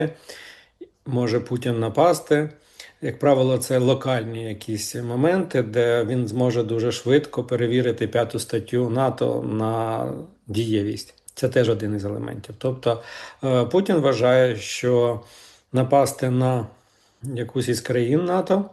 може Путін напасти. Як правило, це локальні якісь моменти, де він зможе дуже швидко перевірити 5-ту статтю НАТО на дієвість. Це теж один із елементів. Тобто Путін вважає, що напасти на якусь із країн НАТО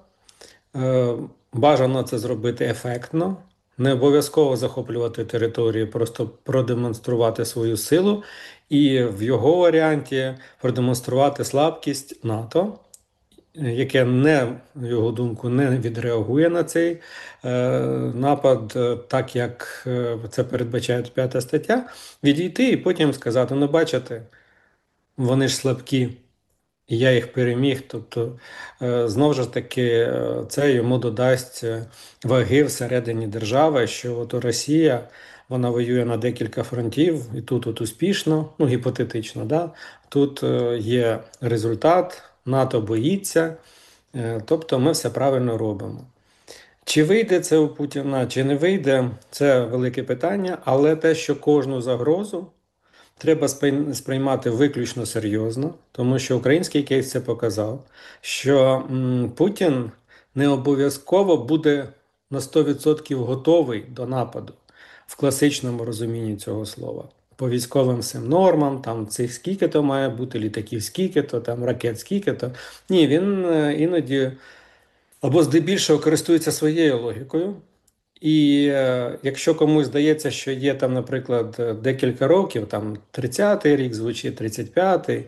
бажано це зробити ефектно, не обов'язково захоплювати територію, просто продемонструвати свою силу, і в його варіанті продемонструвати слабкість НАТО, яке на його думку не відреагує на цей напад, так як це передбачає 5-та стаття, відійти і потім сказати: ну, бачите, вони ж слабкі. І я їх переміг. Тобто, знову ж таки, це йому додасть ваги всередині держави, що от Росія, вона воює на декілька фронтів, і тут от успішно, ну гіпотетично, да? Тут є результат, НАТО боїться, тобто ми все правильно робимо. Чи вийде це у Путіна, чи не вийде, це велике питання, але те, що кожну загрозу треба сприймати виключно серйозно, тому що український кейс це показав, що Путін не обов'язково буде на 100% готовий до нападу в класичному розумінні цього слова. По військовим всім нормам, там цих скільки-то має бути, літаків скільки-то, там ракет скільки-то. Ні, він іноді або здебільшого користується своєю логікою. І якщо комусь здається, що є там, наприклад, декілька років, там 30-й рік звучить, 35-й,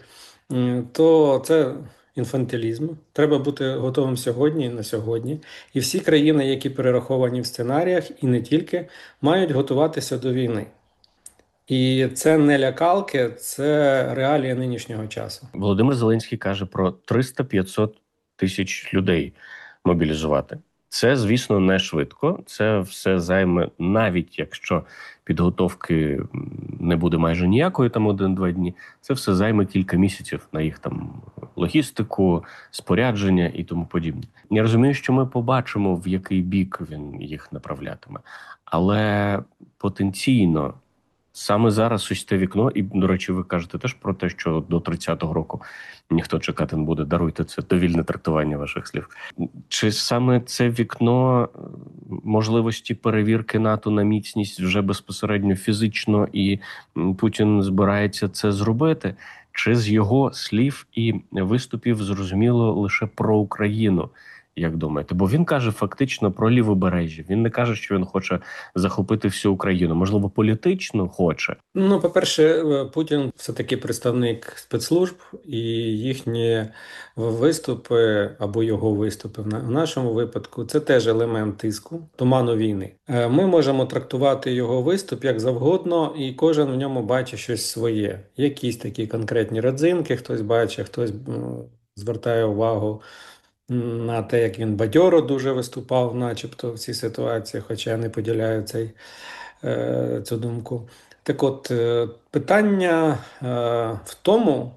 то це інфантилізм. Треба бути готовим сьогодні і на сьогодні. І всі країни, які перераховані в сценаріях, і не тільки, мають готуватися до війни. І це не лякалки, це реалії нинішнього часу. Володимир Зеленський каже про 300-500 тисяч людей мобілізувати. Це, звісно, не швидко. Це все займе, навіть якщо підготовки не буде майже ніякої, там 1-2 дні, це все займе кілька місяців на їх там логістику, спорядження і тому подібне. Я розумію, що ми побачимо, в який бік він їх направлятиме. Але потенційно саме зараз ось те вікно, і, до речі, ви кажете теж про те, що до 30-го року ніхто чекати не буде. Даруйте, це довільне трактування ваших слів. Чи саме це вікно можливості перевірки НАТО на міцність вже безпосередньо фізично, і Путін збирається це зробити? Чи з його слів і виступів зрозуміло лише про Україну? Як думаєте? Бо він каже фактично про лівобережжя. Він не каже, що він хоче захопити всю Україну. Можливо, політично хоче. Ну, по-перше, Путін все-таки представник спецслужб, і їхні виступи або його виступи в нашому випадку це теж елемент тиску, туману війни. Ми можемо трактувати його виступ як завгодно, і кожен в ньому бачить щось своє. Якісь такі конкретні родзинки, хтось бачить, хтось звертає увагу на те, як він бадьоро дуже виступав, начебто в цій ситуації, хоча я не поділяю цю думку. Так от, питання в тому,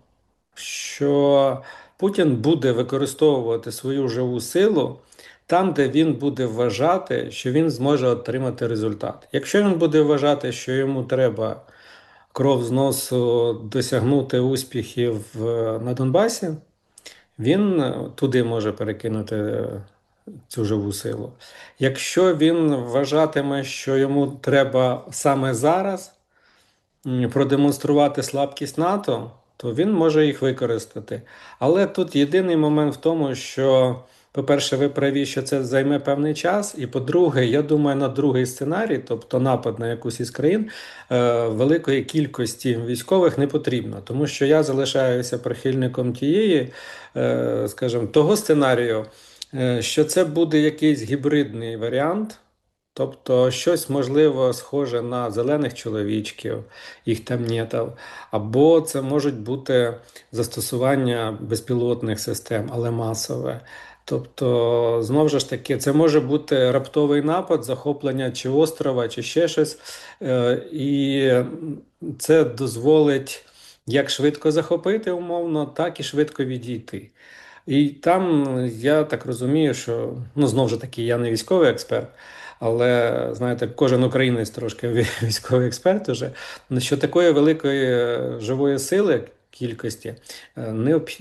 що Путін буде використовувати свою живу силу там, де він буде вважати, що він зможе отримати результат. Якщо він буде вважати, що йому треба кров з носу досягнути успіхів на Донбасі, він туди може перекинути цю живу силу. Якщо він вважатиме, що йому треба саме зараз продемонструвати слабкість НАТО, то він може їх використати. Але тут єдиний момент в тому, що, по-перше, ви праві, що це займе певний час, і по-друге, я думаю, на другий сценарій, тобто напад на якусь із країн, великої кількості військових не потрібно, тому що я залишаюся прихильником скажімо, того сценарію, що це буде якийсь гібридний варіант. Тобто щось, можливо, схоже на зелених чоловічків, їх там нетав, або це можуть бути застосування безпілотних систем, але масове. Тобто, знову ж таки, це може бути раптовий напад, захоплення чи острова, чи ще щось, і це дозволить як швидко захопити умовно, так і швидко відійти. І там, я так розумію, що, ну, знову ж таки, я не військовий експерт, але, знаєте, кожен українець трошки військовий експерт уже, що такої великої живої сили, кількості, необхідно.